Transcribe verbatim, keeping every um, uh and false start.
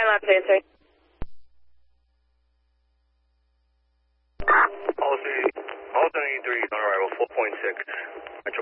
Fire Labs answering. Policy, Alton eighty-three, on arrival, four point six.